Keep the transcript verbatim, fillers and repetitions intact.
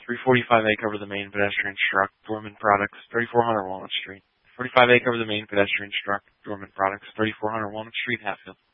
three forty-five A cover the main pedestrian struct, Dorman Products, thirty-four hundred Walnut Street. forty-five A cover the main pedestrian struct, Dorman Products, thirty-four hundred Walnut Street, Hatfield.